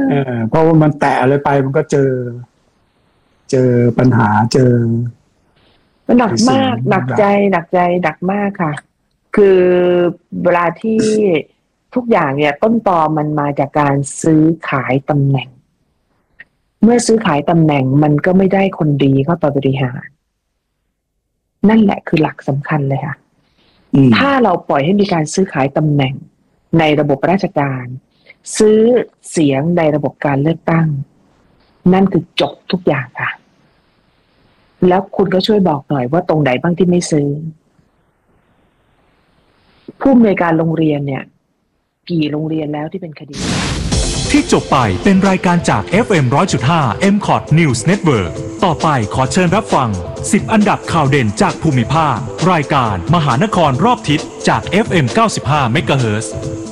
เพราะว่ามันแตะอะไรไปมันก็เจอปัญหาเจอหนักมากหนักใจหนักมากค่ะคือเวลาที่ทุกอย่างเนี่ยต้นตอมันมาจากการซื้อขายตำแหน่งเมื่อซื้อขายตำแหน่งมันก็ไม่ได้คนดีเข้าไปบริหารนั่นแหละคือหลักสำคัญเลยค่ะถ้าเราปล่อยให้มีการซื้อขายตำแหน่งในระบบราชการซื้อเสียงในระบบการเลือกตั้งนั่นคือจบทุกอย่างค่ะแล้วคุณก็ช่วยบอกหน่อยว่าตรงไหนบ้างที่ไม่ซื้อผู้อำนวยการโรงเรียนเนี่ยกี่โรงเรียนแล้วที่เป็นคดีที่จบไปเป็นรายการจาก FM 100.5 MCOT News Network ต่อไปขอเชิญรับฟัง10อันดับข่าวเด่นจากภูมิภาครายการมหานครรอบทิศจาก FM 95 MHz